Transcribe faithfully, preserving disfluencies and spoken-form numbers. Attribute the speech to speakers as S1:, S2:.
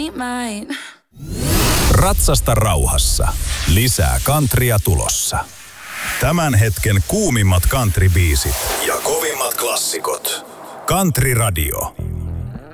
S1: Ratsasta rauhassa. Lisää countrya tulossa. Tämän hetken kuumimmat countrybiisit ja kovimmat klassikot. Country Radio.